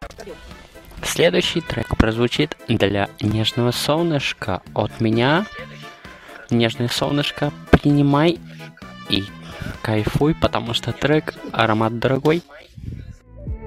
Следующий трек прозвучит для нежного солнышка от меня. Нежное солнышко, принимай и кайфуй, потому что трек «Аромат дорогой».